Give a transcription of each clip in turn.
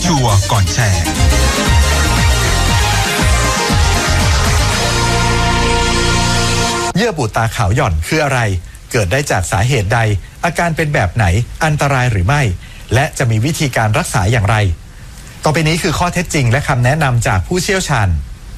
ชัวร์ก่อนแชร์เยื่อบุตาขาวหย่อนคืออะไรเกิดได้จากสาเหตุใดอาการเป็นแบบไหนอันตรายหรือไม่และจะมีวิธีการรักษาอย่างไรต่อไปนี้คือข้อเท็จจริงและคำแนะนำจากผู้เชี่ยวชาญ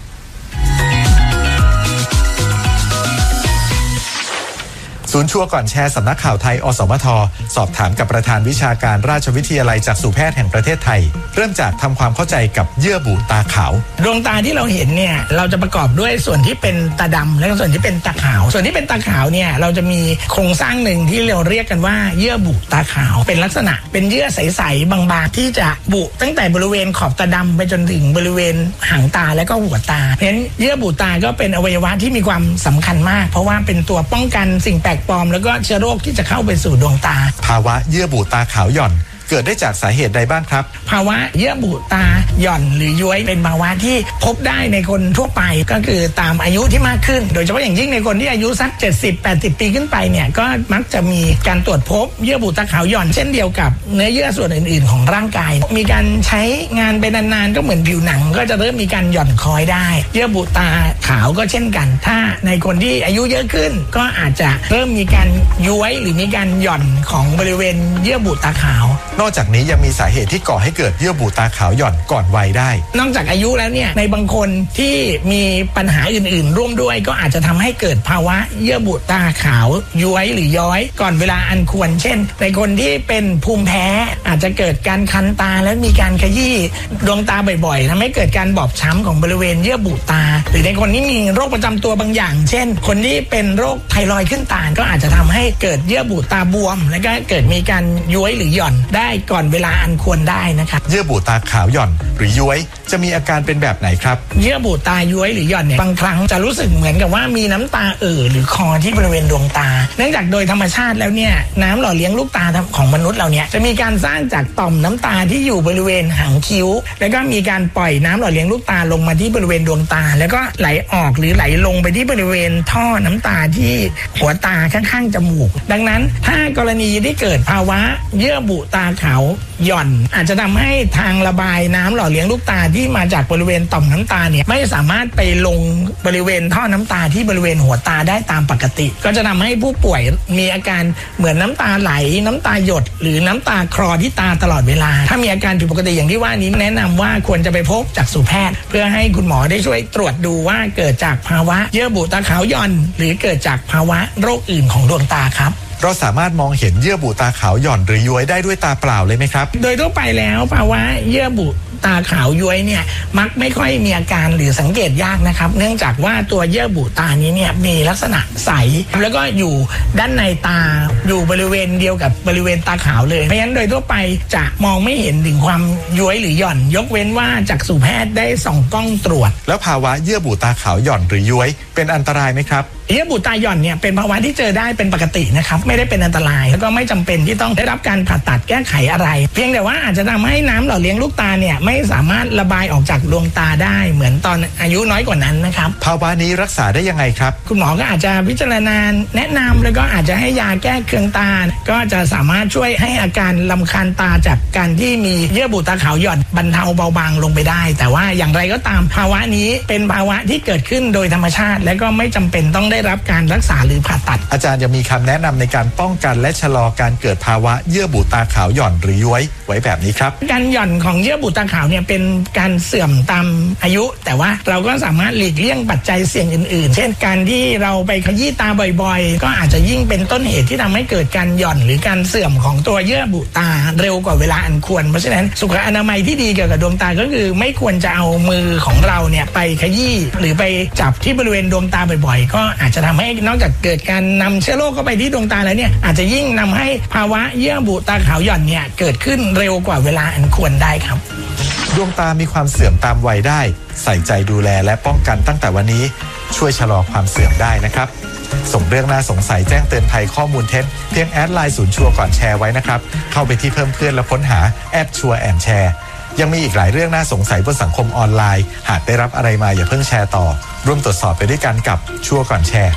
ศูนย์ชัวร์ก่อนแชร์สำนักข่าวไทยอสมทสอบถามกับประธานวิชาการราชวิทยาลัยจักษุแพทย์แห่งประเทศไทยเริ่มจากทำความเข้าใจกับเยื่อบุตาขาวดวงตาที่เราเห็นเนี่ยเราจะประกอบด้วยส่วนที่เป็นตาดำและส่วนที่เป็นตาขาวส่วนที่เป็นตาขาวเนี่ยเราจะมีโครงสร้างหนึ่งที่เราเรียกกันว่าเยื่อบุตาขาวเป็นลักษณะเป็นเยื่อใสๆบางๆที่จะบุตั้งแต่บริเวณขอบตาดำไปจนถึงบริเวณหางตาและก็หัวตาเพราะฉะนั้นเยื่อบุตาก็เป็นอวัยวะที่มีความสำคัญมากเพราะว่าเป็นตัวป้องกันสิ่งแปลกปลอมแล้วก็เชื้อโรคที่จะเข้าไปสู่ดวงตาภาวะเยื่อบุตาขาวหย่อนเกิดได้จากสาเหตุใดบ้างครับภาวะเยื่อบุตาหย่อนหรือย้วยเป็นภาวะที่พบได้ในคนทั่วไปก็คือตามอายุที่มากขึ้นโดยเฉพาะอย่างยิ่งในคนที่อายุสัก 70-80 ปีขึ้นไปเนี่ยก็มักจะมีการตรวจพบเยื่อบุตาขาวหย่อนเช่นเดียวกับเนื้อเยื่อส่วนอื่นๆของร่างกายมีการใช้งานไปนานๆก็เหมือนผิวหนังก็จะเริ่มมีการหย่อนคล้อยได้เยื่อบุตาขาวก็เช่นกันถ้าในคนที่อายุเยอะขึ้นก็อาจจะเริ่มมีการย้วยหรือมีการหย่อนของบริเวณเยื่อบุตาขาวนอกจากนี้ยังมีสาเหตุที่ก่อให้เกิดเยื่อบุตาขาวหย่อนก่อนวัยได้นอกจากอายุแล้วเนี่ยในบางคนที่มีปัญหาอื่นๆร่วมด้วยก็อาจจะทำให้เกิดภาวะเยื่อบุตาขาวย้วยหรือย้อยก่อนเวลาอันควรเช่นในคนที่เป็นภูมิแพ้อาจจะเกิดการคันตาและมีการขยี้ดวงตาบ่อยๆทำให้เกิดการบอบช้ำของบริเวณเยื่อบุตาหรือในคนที่มีโรคประจำตัวบางอย่างเช่นคนที่เป็นโรคไทรอยด์ขึ้นตาก็อาจจะทำให้เกิดเยื่อบุตาบวมและก็เกิดมีการย้วยหรือหย่อนได้ก่อนเวลาอันควรได้นะครับเยื่อบุตาขาวหย่อนหรือย้วยจะมีอาการเป็นแบบไหนครับเยื่อบุตาย้วยหรือหย่อนเนี่ยบางครั้งจะรู้สึกเหมือนกับว่ามีน้ำตาหรือคอที่บริเวณดวงตาเนื่องจากโดยธรรมชาติแล้วเนี่ยน้ำหล่อเลี้ยงลูกตาของมนุษย์เราเนี่ยจะมีการสร้างจากต่อมน้ำตาที่อยู่บริเวณหางคิ้วแล้วก็มีการปล่อยน้ำหล่อเลี้ยงลูกตาลงมาที่บริเวณดวงตาแล้วก็ไหลออกหรือไหลลงไปที่บริเวณท่อน้ำตาที่หัวตาข้างๆจมูกดังนั้นถ้ากรณีที่เกิดภาวะเยื่อบุตาขาวหย่อนอาจจะทำให้ทางระบายน้ำหล่อเลี้ยงลูกตาที่มาจากบริเวณต่อมน้ำตาเนี่ยไม่สามารถไปลงบริเวณท่อน้ำตาที่บริเวณหัวตาได้ตามปกติก็จะทำให้ผู้ป่วยมีอาการเหมือนน้ำตาไหลน้ำตาหยดหรือน้ำตาคลอที่ตาตลอดเวลาถ้ามีอาการผิดปกติอย่างที่ว่านี้แนะนำว่าควรจะไปพบจักษุแพทย์เพื่อให้คุณหมอได้ช่วยตรวจดูว่าเกิดจากภาวะเยื่อบุตาขาวหย่อนหรือเกิดจากภาวะโรคอื่นของดวงตาครับเราสามารถมองเห็นเยื่อบุตาขาวหย่อนหรือย้วยได้ด้วยตาเปล่าเลยไหมครับโดยทั่วไปแล้วภาวะเยื่อบุตาขาวย้วยเนี่ยมักไม่ค่อยมีอาการหรือสังเกตยากนะครับเนื่องจากว่าตัวเยื่อบุตานี้เนี่ยมีลักษณะใสแล้วก็อยู่ด้านในตาอยู่บริเวณเดียวกับบริเวณตาขาวเลยเพราะฉะนั้นโดยทั่วไปจะมองไม่เห็นถึงความย้วยหรือหย่อนยกเว้นว่าจักษุแพทย์ได้ส่องกล้องตรวจแล้วภาวะเยื่อบุตาขาวหย่อนหรือย้วยเป็นอันตรายไหมครับเยื่อบุตาหย่อนเนี่ยเป็นภาวะที่เจอได้เป็นปกตินะครับไม่ได้เป็นอันตรายแล้วก็ไม่จำเป็นที่ต้องได้รับการผ่าตัดแก้ไขอะไรเพียงแต่ว่าอาจจะทำให้น้ำหล่อเลี้ยงลูกตาเนี่ยไม่สามารถระบายออกจากดวงตาได้เหมือนตอนอายุน้อยกว่านั้นนะครับภาวะนี้รักษาได้ยังไงครับคุณหมอก็อาจจะพิจารณาแนะนำแล้วก็อาจจะให้ยาแก้เคืองตาก็จะสามารถช่วยให้อาการรำคาญตาจากการที่มีเยื่อบุตาขาวหย่อนบรรเทาเบาบางลงไปได้แต่ว่าอย่างไรก็ตามภาวะนี้เป็นภาวะที่เกิดขึ้นโดยธรรมชาติและก็ไม่จำเป็นต้องได้รับการรักษาหรือผ่าตัดอาจารย์จะมีคำแนะนำในการป้องกันและชะลอการเกิดภาวะเยื่อบุตาขาวหย่อนหรือย้วยไว้แบบนี้ครับการหย่อนของเยื่อบุตาขาวเนี่ยเป็นการเสื่อมตามอายุแต่ว่าเราก็สามารถหลีกเลี่ยงปัจจัยเสี่ยงอื่นๆเช่นการที่เราไปขยี้ตาบ่อยๆก็อาจจะยิ่งเป็นต้นเหตุที่ทำให้เกิดการหย่อนหรือการเสื่อมของตัวเยื่อบุตาเร็วกว่าเวลาอันควรเพราะฉะนั้นสุขอนามัยที่ดีเกี่ยวกับดวงตาก็คือไม่ควรจะเอามือของเราเนี่ยไปขยี้หรือไปจับที่บริเวณดวงตาบ่อยๆก็อาจจะทำให้นอกจากเกิดการนำเชื้อโรคเข้าไปที่ดวงตาแล้วเนี่ยอาจจะยิ่งนำให้ภาวะเยื่อบุตาขาวหย่อนเนี่ยเกิดขึ้นเร็วกว่าเวลาอันควรได้ครับดวงตามีความเสื่อมตามวัยได้ใส่ใจดูแลและป้องกันตั้งแต่วันนี้ช่วยชะลอความเสื่อมได้นะครับส่งเรื่องน่าสงสัยแจ้งเตือนภัยข้อมูลเท็จเพียงแอดไลน์ศูนย์ชัวร์ก่อนแชร์ไว้นะครับเข้าไปที่เพิ่มเพื่อนและค้นหา@ชัวร์แอนด์แชร์ยังมีอีกหลายเรื่องน่าสงสัยบนสังคมออนไลน์หากได้รับอะไรมาอย่าเพิ่งแชร์ต่อร่วมตรวจสอบไปด้วยกันกับชัวร์ก่อนแชร์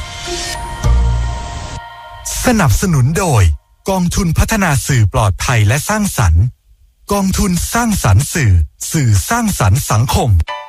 สนับสนุนโดยกองทุนพัฒนาสื่อปลอดภัยและสร้างสรรค์กองทุนสร้างสรรค์สื่อสร้างสรรค์สังคม